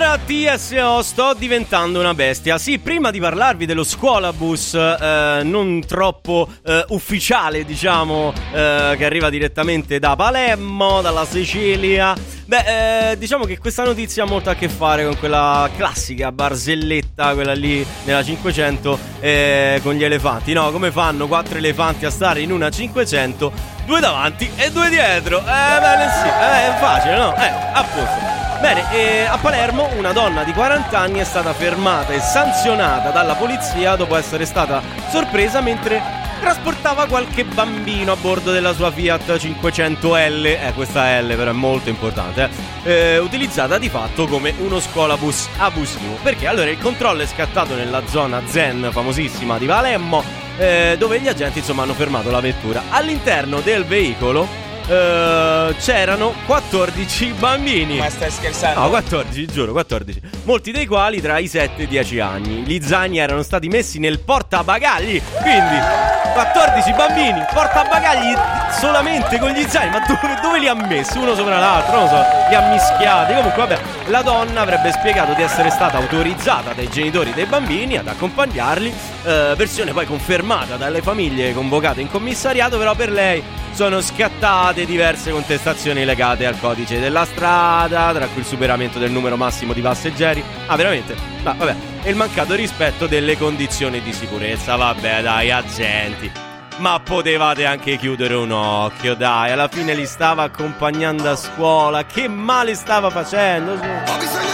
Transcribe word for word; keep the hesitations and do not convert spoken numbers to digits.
Allora, T S O, sto diventando una bestia. Sì, prima di parlarvi dello scuolabus eh, non troppo eh, ufficiale, diciamo, eh, che arriva direttamente da Palermo, dalla Sicilia. Beh, eh, diciamo che questa notizia ha molto a che fare con quella classica barzelletta, quella lì nella cinquecento, eh, con gli elefanti. No, come fanno quattro elefanti a stare in una cinquecento? Due davanti e due dietro. Eh, bene, sì, eh, è facile, no? Eh, appunto. Bene, eh, a Palermo una donna di quaranta anni è stata fermata e sanzionata dalla polizia dopo essere stata sorpresa mentre trasportava qualche bambino a bordo della sua Fiat cinquecento L. Eh, questa L però è molto importante, eh, eh, utilizzata di fatto come uno scuolabus abusivo. Perché? Allora, il controllo è scattato nella zona Zen, famosissima di Palermo, eh, dove gli agenti, insomma, hanno fermato la vettura. All'interno del veicolo Uh, c'erano quattordici bambini. Ma stai scherzando? No, quattordici, giuro, quattordici. Molti dei quali tra i sette e i dieci anni. Gli zaini erano stati messi nel portabagagli. Quindi quattordici bambini, portabagagli solamente con gli zaini. Ma dove, dove li ha messi? Uno sopra l'altro, non lo so, li ha mischiati. Comunque vabbè, la donna avrebbe spiegato di essere stata autorizzata dai genitori dei bambini ad accompagnarli, uh, versione poi confermata dalle famiglie convocate in commissariato. Però per lei sono scattate diverse contestazioni legate al codice della strada, tra cui il superamento del numero massimo di passeggeri. Ah, veramente? No, vabbè. E il mancato rispetto delle condizioni di sicurezza. Vabbè, dai, agenti, ma potevate anche chiudere un occhio, dai. Alla fine li stava accompagnando a scuola. Che male stava facendo?